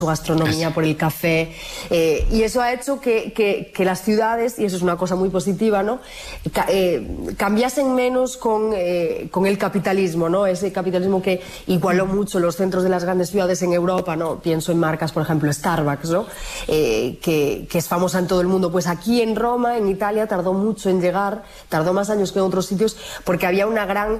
su gastronomía, por el café, y eso ha hecho que las ciudades, y eso es una cosa muy positiva, ¿no? Cambiasen menos con el capitalismo, ¿no? Ese capitalismo que igualó mucho los centros de las grandes ciudades en Europa, ¿no? Pienso en marcas, por ejemplo, Starbucks, ¿no? Que es famosa en todo el mundo. Pues aquí en Roma, en Italia, tardó mucho en llegar, tardó más años que en otros sitios, porque había una gran,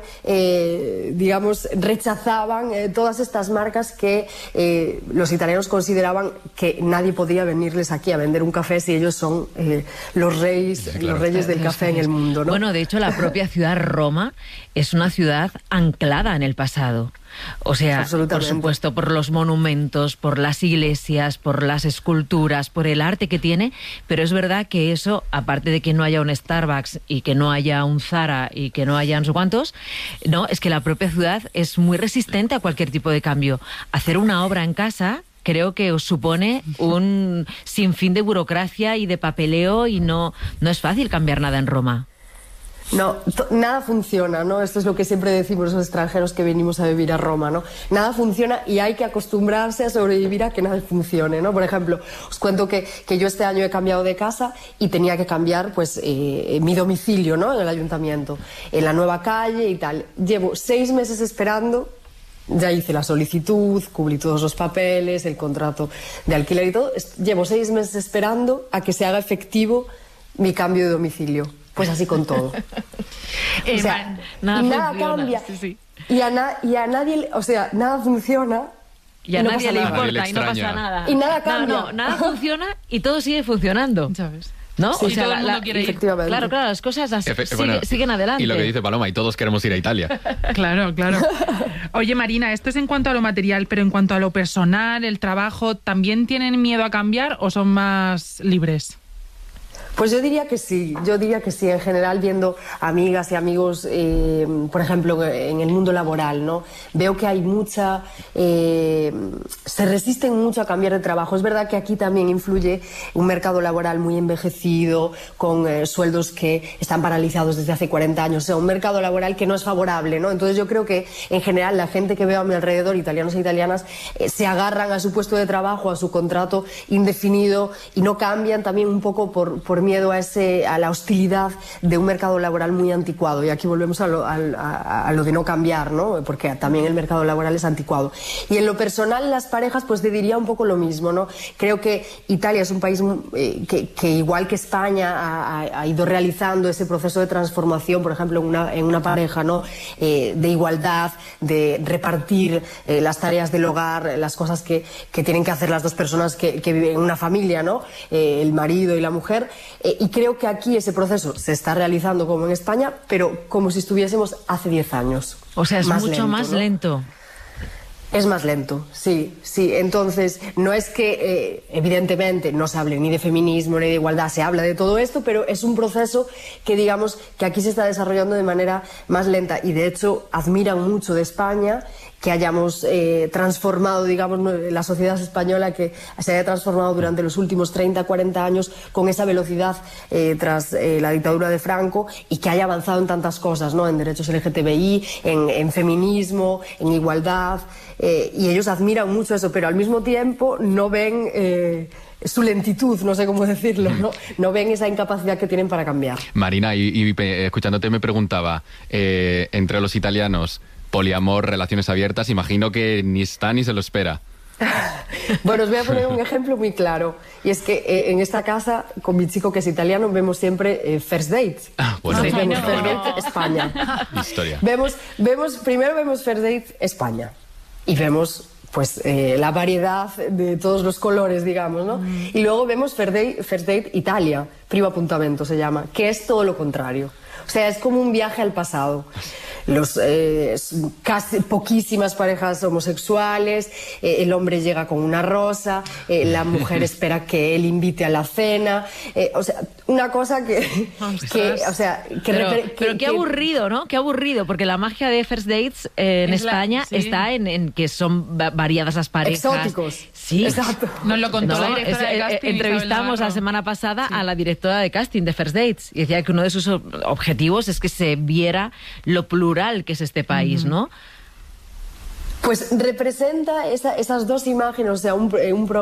digamos, rechazaban todas estas marcas que los italianos consideraban que nadie podía venirles aquí a vender un café si ellos son los reyes del café en el mundo, ¿no? Bueno, de hecho, la propia ciudad Roma es una ciudad anclada en el pasado. O sea, por supuesto, por los monumentos, por las iglesias, por las esculturas, por el arte que tiene, pero es verdad que eso, aparte de que no haya un Starbucks y que no haya un Zara y que no haya no sé cuántos, no, es que la propia ciudad es muy resistente a cualquier tipo de cambio. Hacer una obra en casa creo que os supone un sinfín de burocracia y de papeleo, y no es fácil cambiar nada en Roma. No, nada funciona, ¿no? Esto es lo que siempre decimos los extranjeros que venimos a vivir a Roma, ¿no? Nada funciona y hay que acostumbrarse a sobrevivir a que nada funcione, ¿no? Por ejemplo, os cuento que yo este año he cambiado de casa y tenía que cambiar, pues, mi domicilio, ¿no? En el ayuntamiento, en la nueva calle y tal. Llevo 6 meses esperando. Ya hice la solicitud, cubrí todos los papeles, el contrato de alquiler y todo. Llevo 6 meses esperando a que se haga efectivo mi cambio de domicilio. Pues así con todo. O sea, nada cambia. Sí. Y a nadie, o sea, nada funciona. Y a nadie le importa y no pasa nada. Y nada cambia. No, nada funciona y todo sigue funcionando. ¿Sabes? ¿No? Sí, o sea, todo el mundo quiere ir. Claro, las cosas siguen adelante. Y lo que dice Paloma, y todos queremos ir a Italia. Claro. Oye, Marina, esto es en cuanto a lo material, pero en cuanto a lo personal, el trabajo, ¿también tienen miedo a cambiar o son más libres? Pues yo diría que sí, en general, viendo amigas y amigos, por ejemplo, en el mundo laboral, ¿no? Veo que hay se resisten mucho a cambiar de trabajo. Es verdad que aquí también influye un mercado laboral muy envejecido, con sueldos que están paralizados desde hace 40 años, o sea, un mercado laboral que no es favorable, ¿no? Entonces yo creo que, en general, la gente que veo a mi alrededor, italianos e italianas, se agarran a su puesto de trabajo, a su contrato indefinido, y no cambian, también un poco por miedo a la hostilidad de un mercado laboral muy anticuado. Y aquí volvemos a lo de no cambiar, ¿no? Porque también el mercado laboral es anticuado. Y en lo personal, las parejas, pues te diría un poco lo mismo, ¿no? Creo que Italia es un país que igual que España, ha ido realizando ese proceso de transformación, por ejemplo, en una pareja, ¿no? De igualdad, de repartir las tareas del hogar, las cosas que tienen que hacer las dos personas que viven en una familia, ¿no? El marido y la mujer. Y creo que aquí ese proceso se está realizando como en España, pero como si estuviésemos hace 10 años. O sea, es mucho más lento. Es más lento, sí. Entonces, no es que, evidentemente, no se hable ni de feminismo ni de igualdad, se habla de todo esto, pero es un proceso que, digamos, que aquí se está desarrollando de manera más lenta. Y, de hecho, admiran mucho de España que hayamos transformado, digamos, la sociedad española, que se haya transformado durante los últimos 30, 40 años con esa velocidad tras la dictadura de Franco, y que haya avanzado en tantas cosas, ¿no? En derechos LGTBI, en feminismo, en igualdad, y ellos admiran mucho eso, pero al mismo tiempo no ven su lentitud, no sé cómo decirlo, no ven esa incapacidad que tienen para cambiar. Marina, y escuchándote me preguntaba, entre los italianos, poliamor, relaciones abiertas, imagino que ni está ni se lo espera. Bueno, os voy a poner un ejemplo muy claro, y es que en esta casa, con mi chico que es italiano, vemos siempre First Dates. Bueno. Sí, vemos First Dates España. Historia. Primero vemos First Dates España, y vemos pues la variedad de todos los colores, digamos, ¿no? Y luego vemos First Date Italia, Primo Appuntamento se llama, que es todo lo contrario. O sea, es como un viaje al pasado. Casi poquísimas parejas homosexuales, el hombre llega con una rosa, la mujer espera que él invite a la cena, o sea, una cosa pero qué aburrido, ¿no? Qué aburrido, porque la magia de First Dates en España está en que son variadas las parejas. Exóticos. Sí. Exacto. Nos lo contó la directora de casting. Entrevistamos la semana pasada a la directora de casting de First Dates, y decía que uno de sus objetivos es que se viera lo plural que es este país, ¿no? Pues representa esas dos imágenes, o sea, un